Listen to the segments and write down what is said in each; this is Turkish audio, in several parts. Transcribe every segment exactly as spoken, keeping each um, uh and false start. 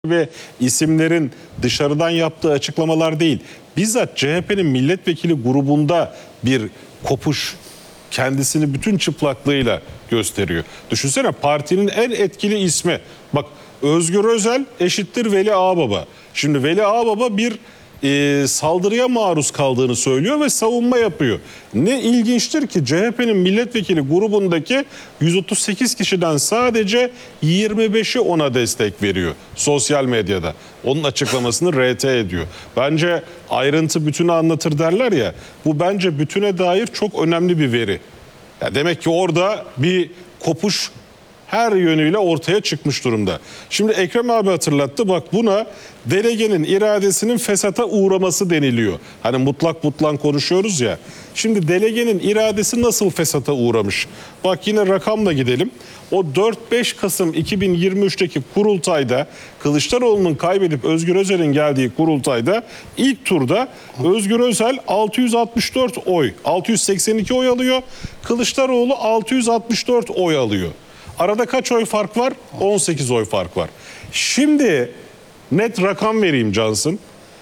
ve isimlerin dışarıdan yaptığı açıklamalar değil. Bizzat C H P'nin milletvekili grubunda bir kopuş kendisini bütün çıplaklığıyla gösteriyor. Düşünsene, partinin en etkili ismi. Bak, Özgür Özel eşittir Veli Ağababa. Şimdi Veli Ağababa bir e, saldırıya maruz kaldığını söylüyor ve savunma yapıyor. Ne ilginçtir ki C H P'nin milletvekili grubundaki yüz otuz sekiz kişiden sadece yirmi beşi ona destek veriyor sosyal medyada. Onun açıklamasını R T ediyor. Bence ayrıntı bütünü anlatır derler ya. Bu bence bütüne dair çok önemli bir veri. Ya demek ki orada bir kopuş her yönüyle ortaya çıkmış durumda. Şimdi Ekrem abi hatırlattı. Bak, buna delegenin iradesinin fesata uğraması deniliyor. Hani mutlak mutlak konuşuyoruz ya. Şimdi delegenin iradesi nasıl fesata uğramış? Bak, yine rakamla gidelim. O dört beş Kasım iki bin yirmi üç'teki kurultayda, Kılıçdaroğlu'nun kaybedip Özgür Özel'in geldiği kurultayda ilk turda Özgür Özel altı yüz altmış dört oy, altı yüz seksen iki oy alıyor. Kılıçdaroğlu altı yüz altmış dört oy alıyor. Arada kaç oy fark var? on sekiz oy fark var. Şimdi net rakam vereyim Cansın.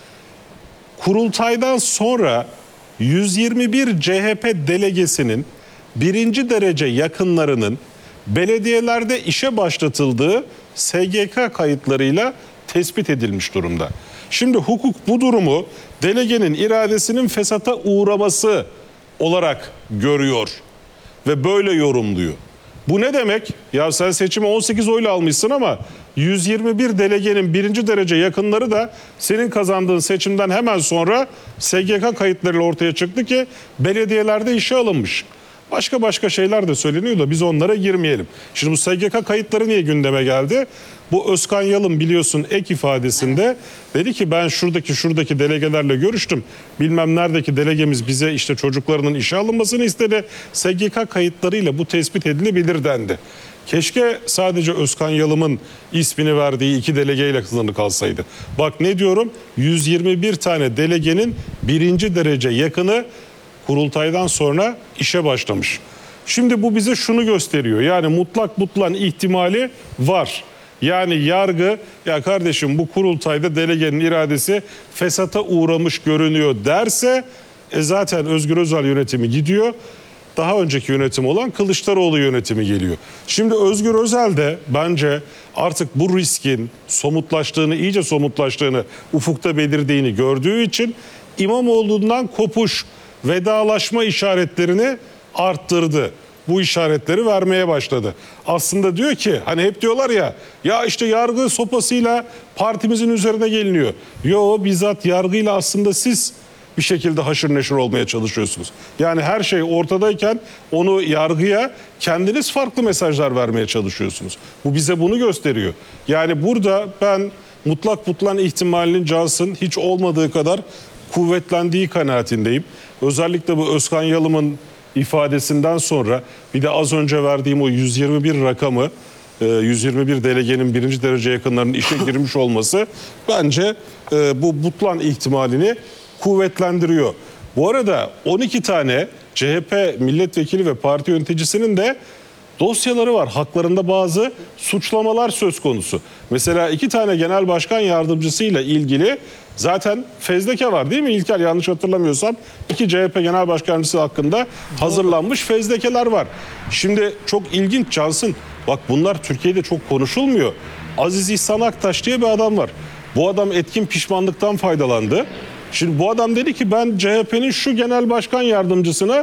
Kurultaydan sonra yüz yirmi bir C H P delegesinin birinci derece yakınlarının belediyelerde işe başlatıldığı S G K kayıtlarıyla tespit edilmiş durumda. Şimdi hukuk bu durumu delegenin iradesinin fesata uğraması olarak görüyor ve böyle yorumluyor. Bu ne demek? Ya sen seçimi on sekiz oyla almışsın ama yüz yirmi bir delegenin birinci derece yakınları da senin kazandığın seçimden hemen sonra S G K kayıtlarıyla ortaya çıktı ki belediyelerde işe alınmış. Başka başka şeyler de söyleniyor da biz onlara girmeyelim. Şimdi bu S G K kayıtları niye gündeme geldi? Bu Özkan Yalın biliyorsun ek ifadesinde dedi ki ben şuradaki şuradaki delegelerle görüştüm. Bilmem neredeki delegemiz bize işte çocuklarının işe alınmasını istedi. S G K kayıtlarıyla bu tespit edilebilir dendi. Keşke sadece Özkan Yalım'ın ismini verdiği iki delegeyle sınırlı kalsaydı. Bak ne diyorum, yüz yirmi bir tane delegenin birinci derece yakını kurultaydan sonra işe başlamış. Şimdi bu bize şunu gösteriyor. Yani mutlak mutlak ihtimali var. Yani yargı, ya kardeşim bu kurultayda delegenin iradesi fesata uğramış görünüyor derse e zaten Özgür Özel yönetimi gidiyor. Daha önceki yönetim olan Kılıçdaroğlu yönetimi geliyor. Şimdi Özgür Özel de bence artık bu riskin somutlaştığını, iyice somutlaştığını, ufukta belirdiğini gördüğü için İmamoğlu'ndan kopuş, vedalaşma işaretlerini arttırdı. Bu işaretleri vermeye başladı. Aslında diyor ki, hani hep diyorlar ya, ya işte yargı sopasıyla partimizin üzerine geliniyor. Yo, bizzat yargıyla aslında siz bir şekilde haşır neşir olmaya çalışıyorsunuz. Yani her şey ortadayken onu yargıya kendiniz farklı mesajlar vermeye çalışıyorsunuz. Bu bize bunu gösteriyor. Yani burada ben mutlak mutlak ihtimalinin Cansın hiç olmadığı kadar kuvvetlendiği kanaatindeyim. Özellikle bu Özkan Yalım'ın ifadesinden sonra bir de az önce verdiğim o yüz yirmi bir rakamı, yüz yirmi bir delegenin birinci derece yakınlarının işe girmiş olması bence bu butlan ihtimalini kuvvetlendiriyor. Bu arada on iki tane C H P milletvekili ve parti yöneticisinin de dosyaları var. Haklarında bazı suçlamalar söz konusu. Mesela iki tane genel başkan yardımcısıyla ilgili zaten fezleke var değil mi İlker? Yanlış hatırlamıyorsam iki C H P genel başkan yardımcısı hakkında hazırlanmış fezlekeler var. Şimdi çok ilginç Cansın. Bak, bunlar Türkiye'de çok konuşulmuyor. Aziz İhsan Aktaş diye bir adam var. Bu adam etkin pişmanlıktan faydalandı. Şimdi bu adam dedi ki ben C H P'nin şu genel başkan yardımcısına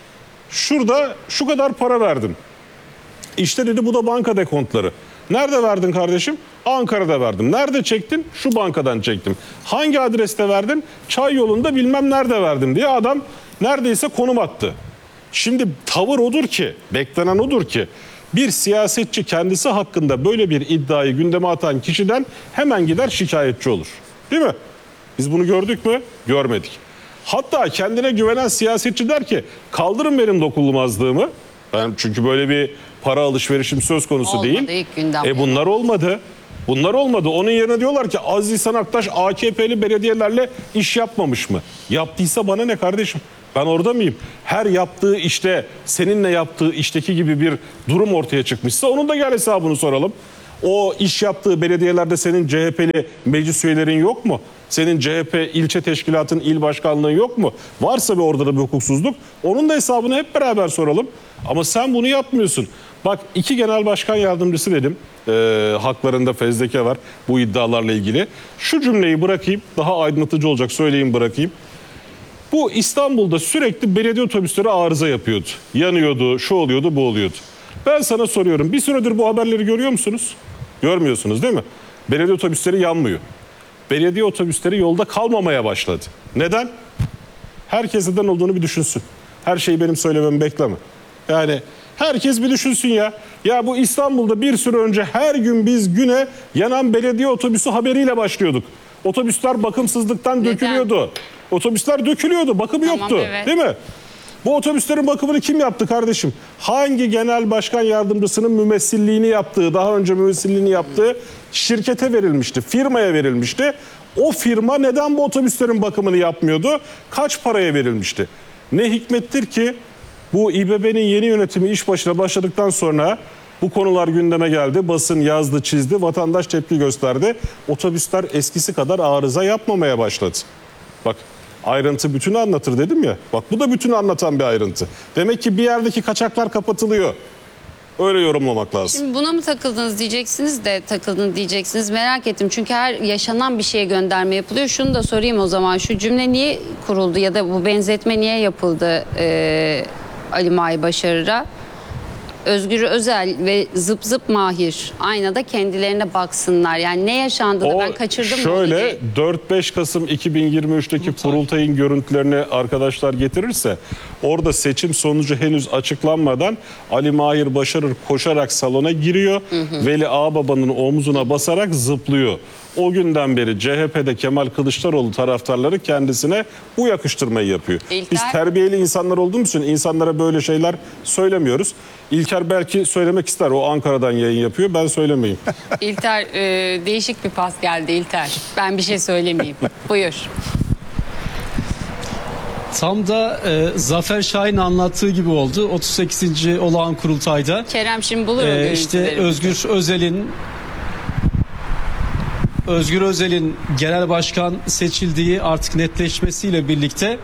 şurada şu kadar para verdim. İşte dedi bu da banka dekontları. Nerede verdin kardeşim? Ankara'da verdim. Nerede çektin? Şu bankadan çektim. Hangi adreste verdin? Çay yolunda bilmem nerede verdim diye adam neredeyse konum attı. Şimdi tavır odur ki, beklenen odur ki bir siyasetçi kendisi hakkında böyle bir iddiayı gündeme atan kişiden hemen gider şikayetçi olur. Değil mi? Biz bunu gördük mü? Görmedik. Hatta kendine güvenen siyasetçi der ki kaldırın benim dokunulmazlığımı. Ben çünkü böyle bir para alışverişim söz konusu olmadı, değil. E bunlar olmadı. Bunlar olmadı. Onun yerine diyorlar ki Aziz İhsan Aktaş A K P'li belediyelerle iş yapmamış mı? Yaptıysa bana ne kardeşim? Ben orada mıyım? Her yaptığı işte seninle yaptığı işteki gibi bir durum ortaya çıkmışsa onun da gel hesabını soralım. O iş yaptığı belediyelerde senin C H P'li meclis üyelerin yok mu? Senin C H P ilçe teşkilatın il başkanlığın yok mu? Varsa bir orada da bir hukuksuzluk. Onun da hesabını hep beraber soralım. Ama sen bunu yapmıyorsun. Bak, iki genel başkan yardımcısı dedim. E, haklarında fezleke var bu iddialarla ilgili. Şu cümleyi bırakayım. Daha aydınlatıcı olacak, söyleyeyim bırakayım. Bu İstanbul'da sürekli belediye otobüsleri arıza yapıyordu. Yanıyordu, şu oluyordu, bu oluyordu. Ben sana soruyorum, bir süredir bu haberleri görüyor musunuz? Görmüyorsunuz değil mi? Belediye otobüsleri yanmıyor. Belediye otobüsleri yolda kalmamaya başladı. Neden? Herkes neden olduğunu bir düşünsün. Her şeyi benim söylememi bekleme. Yani herkes bir düşünsün ya. Ya bu İstanbul'da bir süre önce her gün biz güne yanan belediye otobüsü haberiyle başlıyorduk. Otobüsler bakımsızlıktan Neden? dökülüyordu. Otobüsler dökülüyordu, bakımı Tamam, yoktu, evet. değil mi? Bu otobüslerin bakımını kim yaptı kardeşim? Hangi genel başkan yardımcısının mümessilliğini yaptığı, daha önce mümessilliğini yaptığı şirkete verilmişti, firmaya verilmişti. O firma neden bu otobüslerin bakımını yapmıyordu? Kaç paraya verilmişti? Ne hikmettir ki bu İBB'nin yeni yönetimi iş başına başladıktan sonra bu konular gündeme geldi. Basın yazdı, çizdi, vatandaş tepki gösterdi. Otobüsler eskisi kadar arıza yapmamaya başladı. Bak, ayrıntı bütünü anlatır dedim ya. Bak, bu da bütünü anlatan bir ayrıntı. Demek ki bir yerdeki kaçaklar kapatılıyor. Öyle yorumlamak lazım. Şimdi buna mı takıldınız diyeceksiniz de takıldın diyeceksiniz. Merak ettim çünkü her yaşanan bir şeye gönderme yapılıyor. Şunu da sorayım o zaman. Şu cümle niye kuruldu ya da bu benzetme niye yapıldı e, Ali Mahir Başarır'a? Özgür Özel ve Zıp Zıp Mahir aynada kendilerine baksınlar. Yani ne yaşandığını ben kaçırdım. Şöyle dört beş Kasım iki bin yirmi üç'teki kurultayın görüntülerini arkadaşlar getirirse orada seçim sonucu henüz açıklanmadan Ali Mahir Başarır koşarak salona giriyor. Hı hı. Veli Ağbaba'nın omzuna basarak zıplıyor. O günden beri C H P'de Kemal Kılıçdaroğlu taraftarları kendisine bu yakıştırmayı yapıyor. İlker... Biz terbiyeli insanlar olduğumuz için insanlara böyle şeyler söylemiyoruz. İlker belki söylemek ister. O Ankara'dan yayın yapıyor. Ben söylemeyeyim. İlter e, değişik bir pas geldi İlter. Ben bir şey söylemeyeyim. Buyur. Tam da e, Zafer Şahin anlattığı gibi oldu. otuz sekizinci olağan kurultayda. Kerem şimdi bulur o e, İşte Özgür Özel'in Özgür Özel'in genel başkan seçildiği artık netleşmesiyle birlikte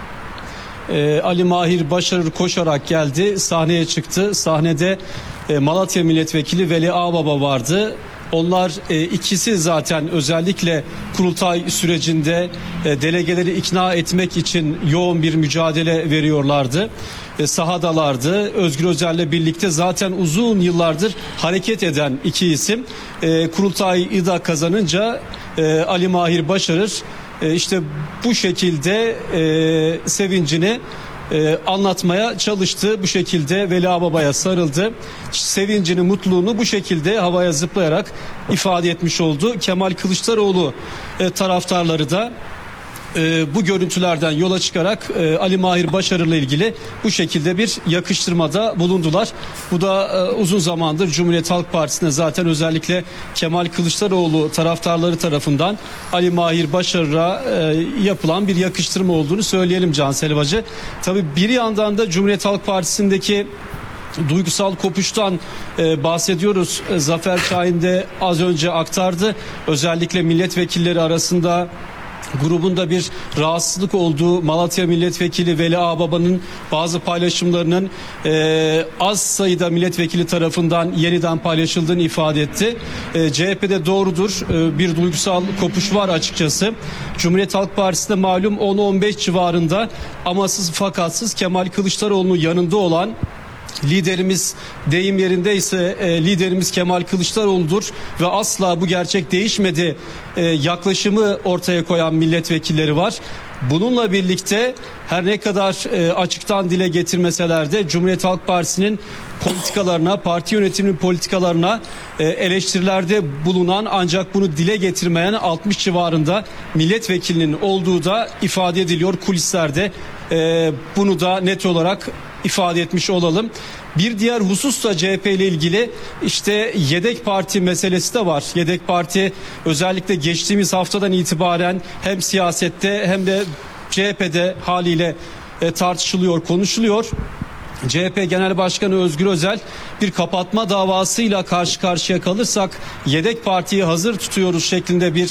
e, Ali Mahir Başarır koşarak geldi. Sahneye çıktı. Sahnede e, Malatya Milletvekili Veli Ağbaba vardı. Onlar e, ikisi zaten özellikle kurultay sürecinde e, delegeleri ikna etmek için yoğun bir mücadele veriyorlardı. E, sahadalardı. Özgür Özel'le birlikte zaten uzun yıllardır hareket eden iki isim. E, kurultayı da kazanınca e, Ali Mahir Başarır e, işte bu şekilde e, sevincini Ee, anlatmaya çalıştı. Bu şekilde Veli Ağbaba'ya sarıldı. Sevincini, mutluluğunu bu şekilde havaya zıplayarak ifade etmiş oldu. Kemal Kılıçdaroğlu e, taraftarları da e, bu görüntülerden yola çıkarak e, Ali Mahir Başarır'la ilgili bu şekilde bir yakıştırmada bulundular. Bu da e, uzun zamandır Cumhuriyet Halk Partisi'ne zaten özellikle Kemal Kılıçdaroğlu taraftarları tarafından Ali Mahir Başarır'a e, yapılan bir yakıştırma olduğunu söyleyelim Cansel Bacı. Tabii bir yandan da Cumhuriyet Halk Partisi'ndeki duygusal kopuştan e, bahsediyoruz. E, Zafer Şahin de az önce aktardı. Özellikle milletvekilleri arasında grubunda bir rahatsızlık olduğu Malatya Milletvekili Veli Ağbaba'nın bazı paylaşımlarının e, az sayıda milletvekili tarafından yeniden paylaşıldığını ifade etti. E, C H P'de doğrudur e, bir duygusal kopuş var açıkçası. Cumhuriyet Halk Partisi'nde malum on on beş civarında amasız fakatsız Kemal Kılıçdaroğlu'nun yanında olan liderimiz, deyim yerindeyse e, liderimiz Kemal Kılıçdaroğlu'dur ve asla bu gerçek değişmedi e, yaklaşımı ortaya koyan milletvekilleri var. Bununla birlikte her ne kadar e, açıktan dile getirmeseler de Cumhuriyet Halk Partisi'nin politikalarına, parti yönetiminin politikalarına e, eleştirilerde bulunan ancak bunu dile getirmeyen altmış civarında milletvekilinin olduğu da ifade ediliyor kulislerde. E, bunu da net olarak ifade etmiş olalım. Bir diğer husus da C H P ile ilgili işte yedek parti meselesi de var. Yedek parti özellikle geçtiğimiz haftadan itibaren hem siyasette hem de C H P'de haliyle e, tartışılıyor, konuşuluyor. C H P Genel Başkanı Özgür Özel bir kapatma davasıyla karşı karşıya kalırsak yedek partiyi hazır tutuyoruz şeklinde bir